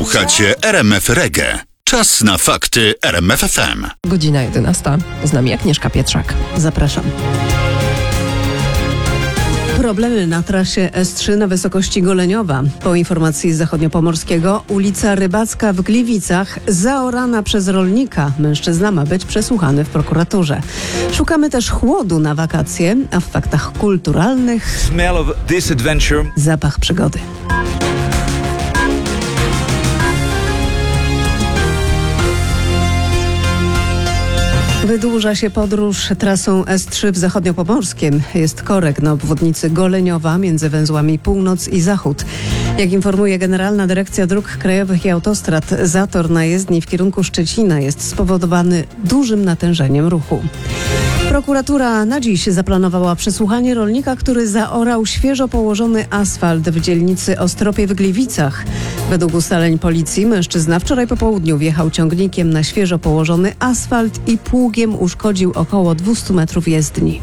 Słuchacie RMF Reggae. Czas na fakty RMF FM. Godzina 11. Z nami Agnieszka Pietrzak. Zapraszam. Problemy na trasie S3 na wysokości Goleniowa. Po informacji z zachodniopomorskiego, ulica Rybacka w Gliwicach zaorana przez rolnika. Mężczyzna ma być przesłuchany w prokuraturze. Szukamy też chłodu na wakacje, a w faktach kulturalnych Smell of this adventure. zapach przygody. Wydłuża się podróż trasą S3 w zachodniopomorskiem. Jest korek na obwodnicy Goleniowa między węzłami północ i zachód. Jak informuje Generalna Dyrekcja Dróg Krajowych i Autostrad, zator na jezdni w kierunku Szczecina jest spowodowany dużym natężeniem ruchu. Prokuratura na dziś zaplanowała przesłuchanie rolnika, który zaorał świeżo położony asfalt w dzielnicy Ostropie w Gliwicach. Według ustaleń policji mężczyzna wczoraj po południu wjechał ciągnikiem na świeżo położony asfalt i pługiem uszkodził około 200 metrów jezdni.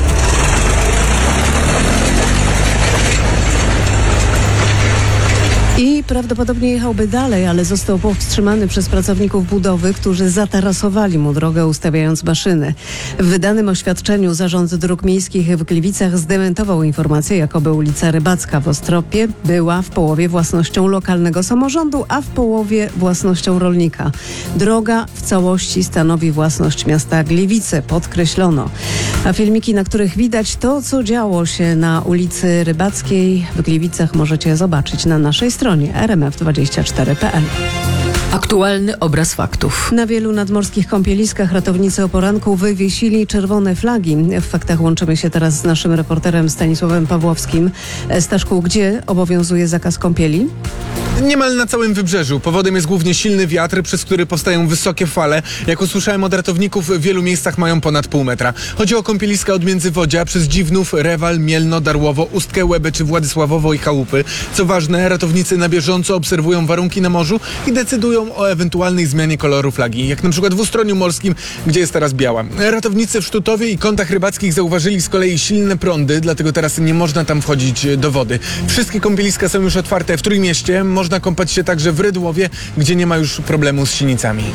I prawdopodobnie jechałby dalej, ale został powstrzymany przez pracowników budowy, którzy zatarasowali mu drogę, ustawiając maszyny. W wydanym oświadczeniu Zarząd Dróg Miejskich w Gliwicach zdementował informację, jakoby ulica Rybacka w Ostropie była w połowie własnością lokalnego samorządu, a w połowie własnością rolnika. Droga w całości stanowi własność miasta Gliwice, podkreślono. A filmiki, na których widać to, co działo się na ulicy Rybackiej w Gliwicach, możecie zobaczyć na naszej stronie rmf24.pl. Aktualny obraz faktów. Na wielu nadmorskich kąpieliskach ratownicy o poranku wywiesili czerwone flagi. W faktach łączymy się teraz z naszym reporterem Stanisławem Pawłowskim. Staszku, gdzie obowiązuje zakaz kąpieli? Niemal na całym wybrzeżu. Powodem jest głównie silny wiatr, przez który powstają wysokie fale. Jak usłyszałem od ratowników, w wielu miejscach mają ponad pół metra. Chodzi o kąpieliska od Międzywodzia, przez Dziwnów, Rewal, Mielno, Darłowo, Ustkę, Łeby czy Władysławowo i Chałupy. Co ważne, ratownicy na bieżąco obserwują warunki na morzu i decydują o ewentualnej zmianie koloru flagi. Jak na przykład w Ustroniu Morskim, gdzie jest teraz biała. Ratownicy w Sztutowie i kątach rybackich zauważyli z kolei silne prądy, dlatego teraz nie można tam wchodzić do wody. Wszystkie kąpieliska są już otwarte w Trójmieście. Można kąpać się także w Rydłowie, gdzie nie ma już problemu z sinicami.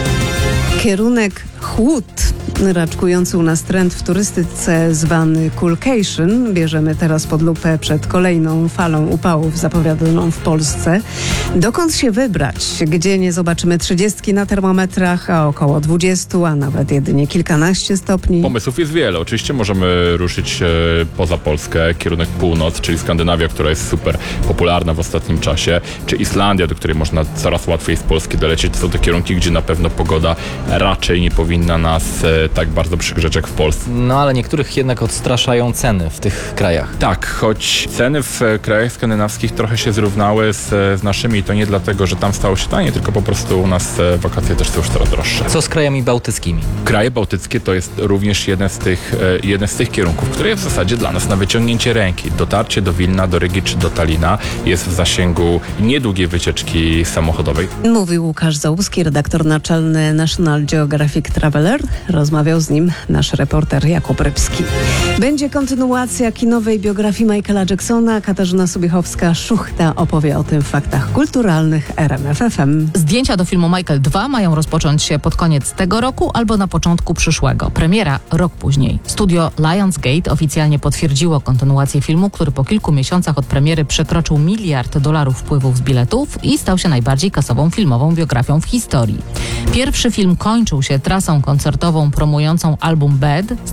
Kierunek chłód, raczkujący u nas trend w turystyce zwany coolcation, bierzemy teraz pod lupę przed kolejną falą upałów zapowiadaną w Polsce. Dokąd się wybrać? Gdzie nie zobaczymy 30 na termometrach, a około 20, a nawet jedynie kilkanaście stopni? Pomysłów jest wiele. Oczywiście możemy ruszyć poza Polskę, kierunek północ, czyli Skandynawia, która jest super popularna w ostatnim czasie, czy Islandia, do której można coraz łatwiej z Polski dolecieć. To są te kierunki, gdzie na pewno pogoda raczej nie powinna nas tak bardzo przygrzeć jak w Polsce. No ale niektórych jednak odstraszają ceny w tych krajach. Tak, choć ceny w krajach skandynawskich trochę się zrównały z naszymi i to nie dlatego, że tam stało się taniej, tylko po prostu u nas wakacje też są już coraz droższe. Co z krajami bałtyckimi? Kraje bałtyckie to jest również jeden z tych kierunków, który jest w zasadzie dla nas na wyciągnięcie ręki. Dotarcie do Wilna, do Rygi czy do Talina jest w zasięgu niedługiej wycieczki samochodowej. Mówił Łukasz Załuski, redaktor naczelny National Geographic Traveler. Rozmawiał z nim nasz reporter Jakub Rybski. Będzie kontynuacja kinowej biografii Michaela Jacksona. Katarzyna Sobiechowska-Szuchta opowie o tym w faktach kulturalnych RMF FM. Zdjęcia do filmu Michael 2 mają rozpocząć się pod koniec tego roku albo na początku przyszłego. Premiera rok później. Studio Lionsgate oficjalnie potwierdziło kontynuację filmu, który po kilku miesiącach od premiery przekroczył $1 miliard wpływów z biletów i stał się najbardziej kasową filmową biografią w historii. Pierwszy film kończył się trasą koncertową promującą album Bad z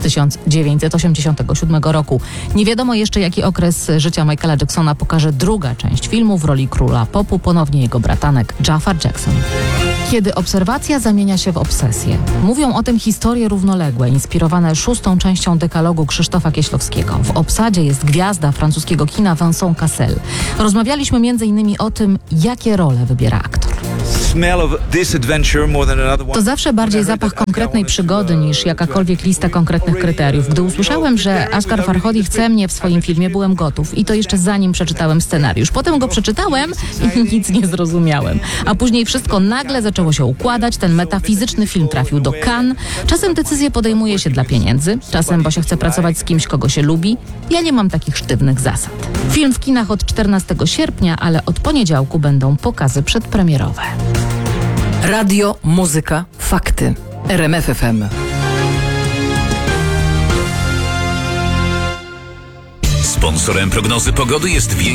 1987 roku. Nie wiadomo jeszcze, jaki okres życia Michaela Jacksona pokaże druga część filmu. W roli króla popu ponownie jego bratanek Jafar Jackson. Kiedy obserwacja zamienia się w obsesję. Mówią o tym historie równoległe, inspirowane 6. częścią dekalogu Krzysztofa Kieślowskiego. W obsadzie jest gwiazda francuskiego kina Vincent Cassel. Rozmawialiśmy m.in. o tym, jakie role wybiera aktor. To zawsze bardziej zapach konkretnej przygody niż jakakolwiek lista konkretnych kryteriów. Gdy usłyszałem, że Asghar Farhadi chce mnie w swoim filmie, byłem gotów. I to jeszcze zanim przeczytałem scenariusz. Potem go przeczytałem i nic nie zrozumiałem. A później wszystko nagle zaczęło się układać. Ten metafizyczny film trafił do Cannes. Czasem decyzje podejmuje się dla pieniędzy, czasem bo się chce pracować z kimś, kogo się lubi. Ja nie mam takich sztywnych zasad. Film w kinach od 14 sierpnia, ale od poniedziałku będą pokazy przedpremierowe. Radio, muzyka, fakty. RMF FM. Sponsorem prognozy pogody jest